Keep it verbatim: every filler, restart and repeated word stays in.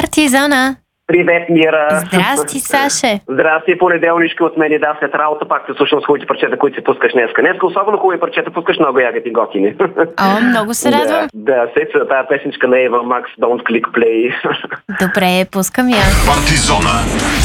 Партизона! Привет, Мира! Здрасти, Саше! Здрасти, понеделнички от мен, да, след работа пак се слушам с хубавите парчета, които си пускаш днеска. Днеска особено хубави парчета пускаш, много ягоди готини. О, много се радвам. Да, да, сеца тази песничка на Ева Макс, Don't Click Play. Добре, пускам я. Партизона.